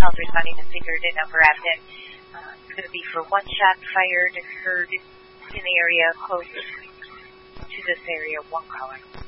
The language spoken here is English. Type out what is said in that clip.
Officers not even figured a number out then. It's going to be for one shot fired, heard in the area close to this area, one caller.